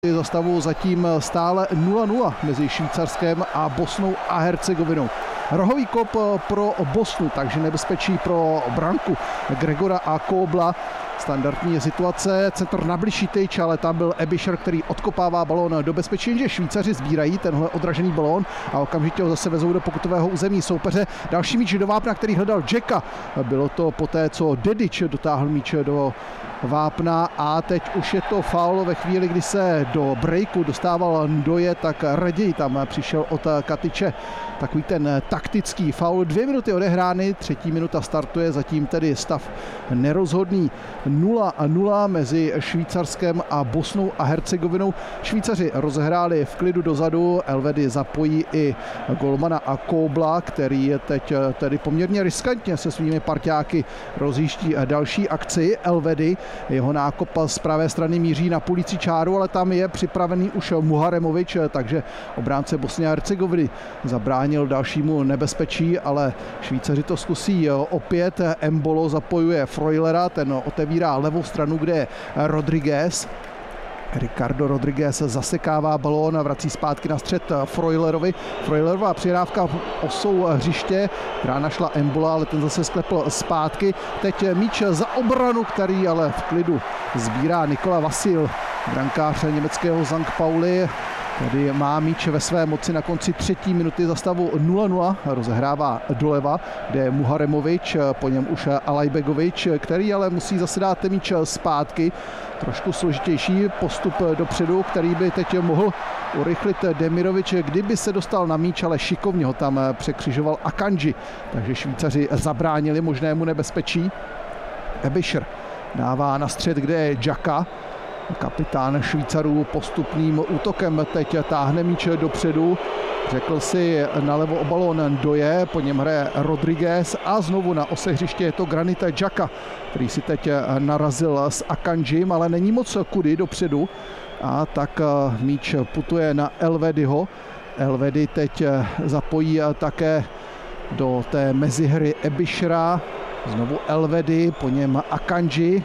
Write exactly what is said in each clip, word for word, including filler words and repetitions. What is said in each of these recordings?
Za stavu zatím stále nula nula mezi Švýcarskem a Bosnou a Hercegovinou. Rohový kop pro Bosnu, takže nebezpečí pro branku Gregora a Kobla. Standardní situace, centr na bližší tyč, ale tam byl Ebischer, který odkopává balón do bezpečí, že Švýcaři sbírají tenhle odražený balón a okamžitě ho zase vezou do pokutového území soupeře. Další míč do vápna, který hledal Jacka. Bylo to poté, co Dedič dotáhl míč do vápna a teď už je to faul ve chvíli, kdy se do breaku dostával Ndoje, tak raději tam přišel od Katiče takový ten taktický faul. Dvě minuty odehrány, třetí minuta startuje, zatím tedy stav nerozhodný nula nula mezi Švýcarskem a Bosnou a Hercegovinou. Švýcaři rozehráli v klidu dozadu, Elvedi zapojí i golmana a Kobla, který je teď tedy poměrně riskantně se svými parťáky rozjíždí další akci. Elvedi, jeho nákop z pravé strany míří na půlící čáru, ale tam je připravený už Muharemovič, takže obránce Bosny a Hercegoviny zabránil dalšímu nebezpečí, ale Švýcaři to zkusí opět. Embolo zapojuje Freulera, ten otevírá levou stranu, kde je Rodriguez. Ricardo Rodriguez zasekává balón a vrací zpátky na střed Freulerovi. Freulerová přihrávka osou hřiště, která našla Embola, ale ten zase sklepl zpátky. Teď míč za obranu, který ale v klidu sbírá Nikola Vasil, brankář německého Sankt Pauli. Tady má míč ve své moci na konci třetí minuty za stavu nula nula. Rozehrává doleva, kde je Muharemovič, po něm už Alajbegovič, který ale musí zase dát míč zpátky. Trošku složitější postup dopředu, který by teď mohl urychlit Demirovič, kdyby se dostal na míč, ale šikovně ho tam překřižoval Akanji. Takže Švýcaři zabránili možnému nebezpečí. Ebischer dává na střed, kde je Jacka. Kapitán Švýcarů postupným útokem teď táhne míč dopředu. Řekl si nalevo o balón Ndoje, po něm hraje Rodriguez a znovu na ose hřiště je to Granit Xhaka, který si teď narazil s Akanjim, ale není moc kudy dopředu. A tak míč putuje na Elvediho. Elvedi teď zapojí také do té mezihry Ebischera. Znovu Elvedi, po něm Akanji.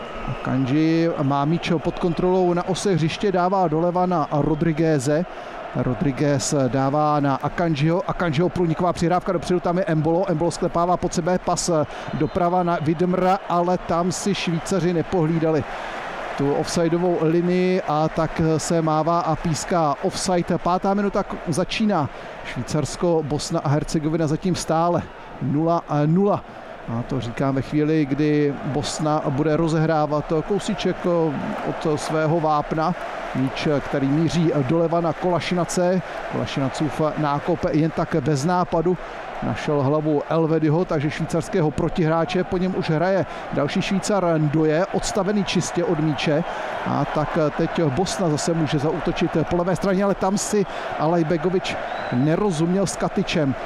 Akanji má míč pod kontrolou na ose hřiště, dává doleva na Rodrigueze. Rodriguez dává na Akanjiho. Akanjiho průniková přihrávka dopředu, tam je Embolo. Embolo sklepává pod sebe, pas doprava na Widmera, ale tam si Švýcaři nepohlídali tu offsideovou linii a tak se mává a píská offside. Pátá minuta začíná. Švýcarsko, Bosna a Hercegovina zatím stále nula nula. A to říkám ve chvíli, kdy Bosna bude rozehrávat kousíček od svého vápna. Míč, který míří doleva na Kolašinace. Kolašinacův nákop jen tak bez nápadu našel hlavu Elvediho, takže švýcarského protihráče. Po něm už hraje další Švýcar Ndoje, odstavený čistě od míče. A tak teď Bosna zase může zaútočit po levé straně, ale tam si Alajbegovič nerozuměl s Katičem.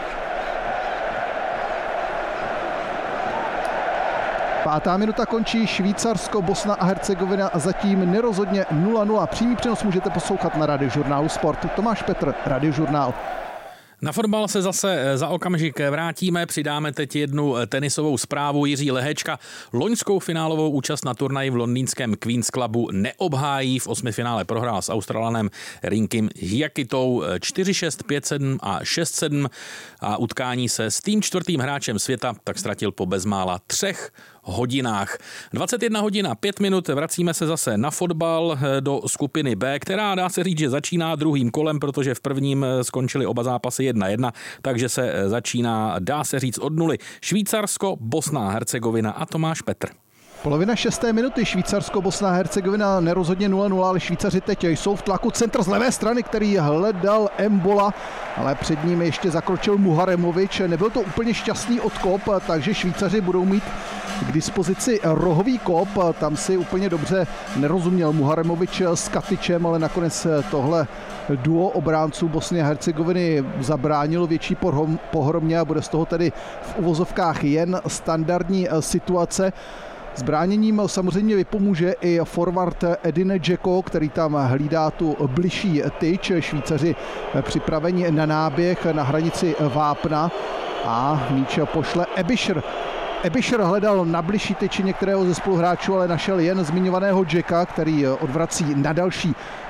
Pátá minuta končí, Švýcarsko, Bosna a Hercegovina zatím nerozhodně nula nula. Přímý přenos můžete poslouchat na Radiožurnálu Sport. Tomáš Petr, Radiožurnál. Na fotbal se zase za okamžik vrátíme, přidáme teď jednu tenisovou zprávu. Jiří Lehečka loňskou finálovou účast na turnaji v londýnském Queen's Clubu neobhájí. V osmifinále prohrál s Australanem Rinkim Hiakitou čtyři šest, pět sedm a šest sedm a utkání se s tím čtvrtým hráčem světa tak ztratil po bezmála třech hodinách. dvacet jedna hodin a pět minut, vracíme se zase na fotbal do skupiny B, která dá se říct, že začíná druhým kolem, protože v prvním skončily oba zápasy jedna jedna, takže se začíná, dá se říct, od nuly. Švýcarsko, Bosna a Hercegovina a Tomáš Petr. Polovina šesté minuty, Švýcarsko, Bosna a Hercegovina nerozhodně nula nula, ale Švýcaři teď jsou v tlaku. Centr z levé strany, který hledal Embola, ale před ním ještě zakročil Muharemovič. Nebyl to úplně šťastný odkop, takže Švýcaři budou mít k dispozici rohový kop. Tam si úplně dobře nerozuměl Muharemovič s Katičem, ale nakonec tohle duo obránců Bosny a Hercegoviny zabránilo větší pohromě a bude z toho tedy v uvozovkách jen standardní situace. S bráněním samozřejmě vypomůže i forward Edin Dzeko, který tam hlídá tu bližší tyč. Švýcaři připraveni na náběh na hranici vápna a míč pošle Ebischer. Ebischer hledal na bližší tyči některého ze spoluhráčů, ale našel jen zmiňovaného Jacka, který odvrací na další